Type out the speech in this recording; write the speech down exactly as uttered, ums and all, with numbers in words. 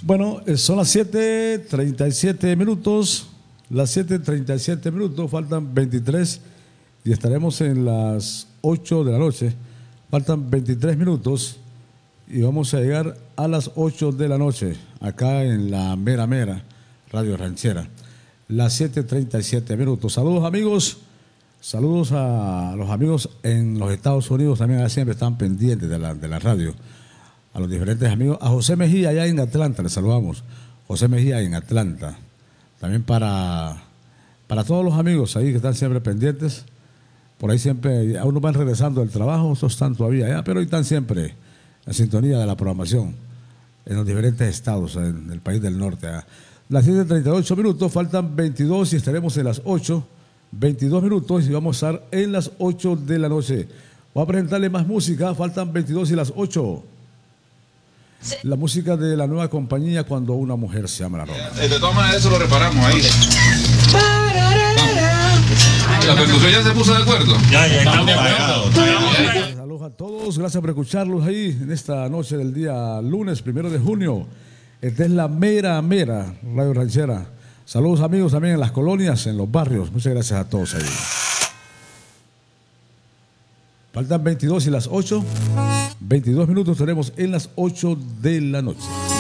Bueno, eh, son las siete treinta y siete minutos. Las siete treinta y siete minutos, faltan veintitrés y estaremos en las ocho de la noche. Faltan veintitrés minutos y vamos a llegar a las ocho de la noche, acá en la Mera Mera, Radio Ranchera. Las siete treinta y siete minutos. Saludos, amigos. Saludos a los amigos en los Estados Unidos, también siempre están pendientes de la, de la radio. A los diferentes amigos. A José Mejía, allá en Atlanta, les saludamos. José Mejía en Atlanta. También para, para todos los amigos ahí que están siempre pendientes. Por ahí siempre, a uno van regresando del trabajo, otros están todavía allá, pero ahí están siempre en sintonía de la programación en los diferentes estados en el país del norte. ¿eh? Las siete treinta y ocho minutos, faltan veintidós y estaremos en las ocho. veintidós minutos y vamos a estar en las ocho de la noche. Voy a presentarle más música, faltan veintidós y las ocho. La música de la nueva compañía Cuando una mujer se llama la Roma. De todas maneras eso lo reparamos ahí. La percusión ya se puso de acuerdo. Ya, ya estamos de acuerdo. Saludos a todos, gracias por escucharlos ahí en esta noche del día lunes, primero de junio. Esta es la Mera Mera, Radio Ranchera. Saludos, amigos, también en las colonias, en los barrios. Muchas gracias a todos ahí. Faltan veintidós y las ocho. veintidós minutos, tenemos en las ocho de la noche.